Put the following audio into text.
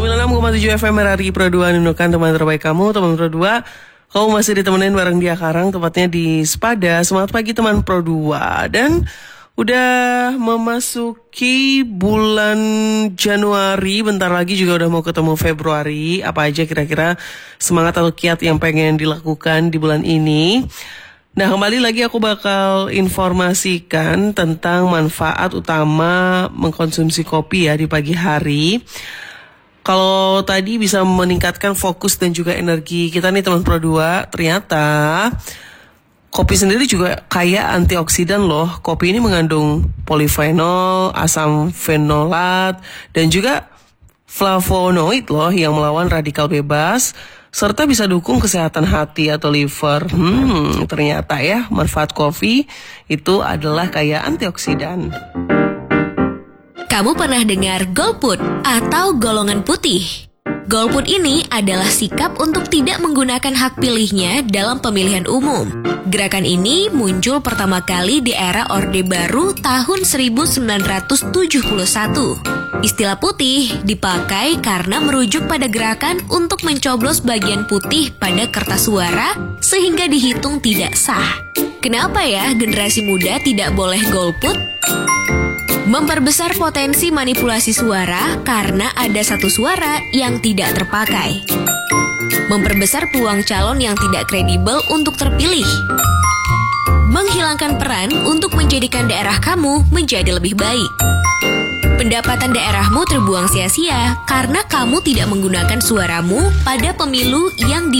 96,7 FM RRI Pro 2 menemukan teman terbaik kamu, teman Pro 2. Kamu masih ditemenin bareng Dia Karang, tepatnya di Sepada. Semangat pagi teman Pro 2. Dan udah memasuki bulan Januari, bentar lagi juga udah mau ketemu Februari. Apa aja kira-kira semangat atau kiat yang pengen dilakukan di bulan ini? Nah, kembali lagi aku bakal informasikan tentang manfaat utama mengkonsumsi kopi ya di pagi hari. Kalau tadi bisa meningkatkan fokus dan juga energi kita nih teman Pro 2, ternyata kopi sendiri juga kaya antioksidan loh. Kopi ini mengandung polifenol, asam fenolat, dan juga flavonoid loh yang melawan radikal bebas, serta bisa dukung kesehatan hati atau liver. Ternyata ya manfaat kopi itu adalah kaya antioksidan. Kamu pernah dengar golput atau golongan putih? Golput ini adalah sikap untuk tidak menggunakan hak pilihnya dalam pemilihan umum. Gerakan ini muncul pertama kali di era Orde Baru tahun 1971. Istilah putih dipakai karena merujuk pada gerakan untuk mencoblos bagian putih pada kertas suara sehingga dihitung tidak sah. Kenapa ya generasi muda tidak boleh golput? Memperbesar potensi manipulasi suara karena ada satu suara yang tidak terpakai. Memperbesar peluang calon yang tidak kredibel untuk terpilih. Menghilangkan peran untuk menjadikan daerah kamu menjadi lebih baik. Pendapatan daerahmu terbuang sia-sia karena kamu tidak menggunakan suaramu pada pemilu yang